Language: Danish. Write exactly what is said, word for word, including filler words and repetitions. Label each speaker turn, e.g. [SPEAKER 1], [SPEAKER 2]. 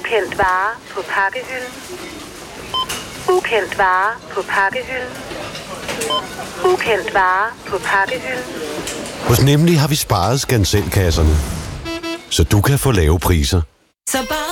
[SPEAKER 1] Ukendt vare på pakkehylden. Ukendt vare på pakkehylden. Ukendt vare på pakkehylden.
[SPEAKER 2] Hos Nemlig har vi sparet skanselkasserne, så du kan få lave priser.
[SPEAKER 3] Så bare